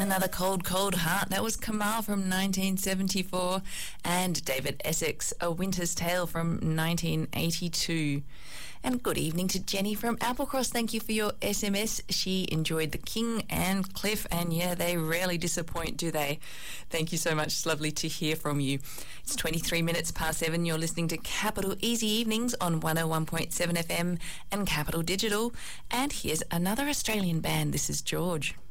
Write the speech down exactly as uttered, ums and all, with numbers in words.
Another Cold, Cold Heart. That was Kamal from nineteen seventy-four, and David Essex, A Winter's Tale from nineteen eighty-two. And good evening to Jenny from Applecross. Thank you for your S M S. She enjoyed The King and Cliff, and yeah, they rarely disappoint, do they? Thank you so much. It's lovely to hear from you. It's twenty-three minutes past seven. You're listening to Capital Easy Evenings on one oh one point seven F M and Capital Digital. And here's another Australian band. This is George.